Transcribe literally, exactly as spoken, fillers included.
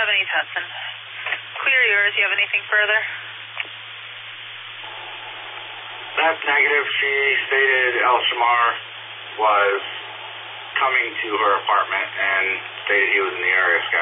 seven East Hudson. Clear yours. You have anything further? That's negative. She stated El Shamar was coming to her apartment and stated he was in the area scouting.